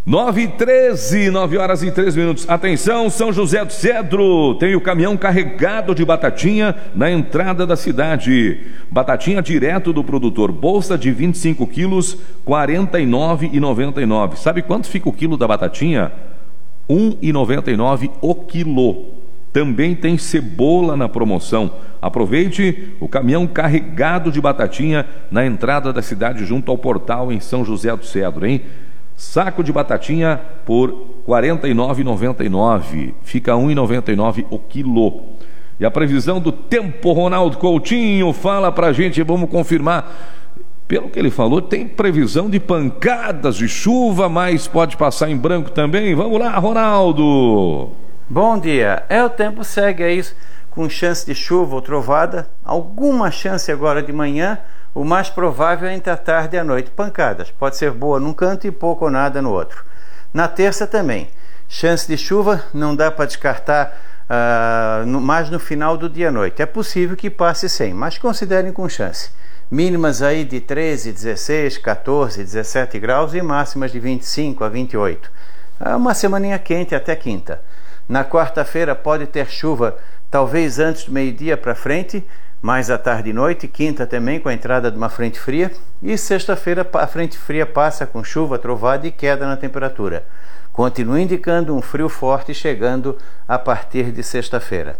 9h13, 9h13. Atenção, São José do Cedro, tem o caminhão carregado de batatinha na entrada da cidade. Batatinha direto do produtor, bolsa de 25 quilos, R$ 49,99. Sabe quanto fica o quilo da batatinha? R$ 1,99 o quilo. Também tem cebola na promoção. Aproveite o caminhão carregado de batatinha na entrada da cidade, junto ao portal em São José do Cedro, hein? Saco de batatinha por R$ 49,99. Fica R$ 1,99 o quilo. E a previsão do tempo, Ronaldo Coutinho, fala pra gente, vamos confirmar. Pelo que ele falou, tem previsão de pancadas de chuva, mas pode passar em branco também. Vamos lá, Ronaldo. Bom dia. O tempo segue aí com chance de chuva ou trovada. Alguma chance agora de manhã. O mais provável é entre a tarde e a noite. Pancadas. Pode ser boa num canto e pouco ou nada no outro. Na terça também. Chance de chuva, não dá para descartar mais no final do dia à noite. É possível que passe sem, mas considerem com chance. Mínimas aí de 13, 16, 14, 17 graus e máximas de 25 a 28. Uma semaninha quente até quinta. Na quarta-feira pode ter chuva, talvez antes do meio-dia para frente, mais à tarde e noite, quinta também com a entrada de uma frente fria, e sexta-feira a frente fria passa com chuva, trovada e queda na temperatura. Continua indicando um frio forte chegando a partir de sexta-feira.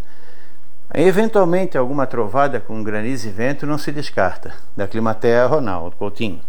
Eventualmente alguma trovada com granizo e vento não se descarta. Da Climatea, Ronaldo Coutinho.